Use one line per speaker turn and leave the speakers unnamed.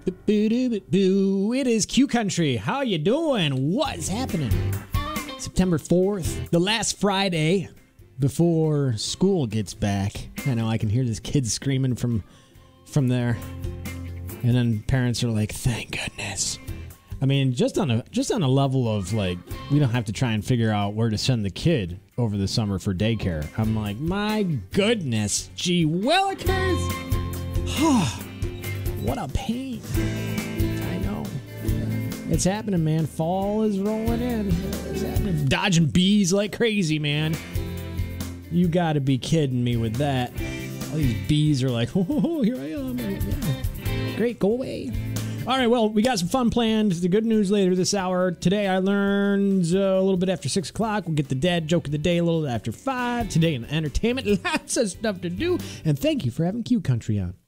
It is Q Country. How you doing? What's happening? September 4th, the last Friday before school gets back. I know I can hear this kid screaming from there. And then parents are like, thank goodness. I mean, just on a level of like, we don't have to try and figure out where to send the kid over the summer for daycare. I'm like, my goodness, gee willikers. What a pain. I know. It's happening, man. Fall is rolling in. It's happening. Dodging bees like crazy, man. You got to be kidding me with that. All these bees are like, oh, here I am. Yeah. Great, go away. All right, well, we got some fun planned. The good news later this hour. Today I learned a little bit after 6 o'clock. We'll get the dad joke of the day a little after 5. Today in entertainment, lots of stuff to do. And thank you for having Q Country on.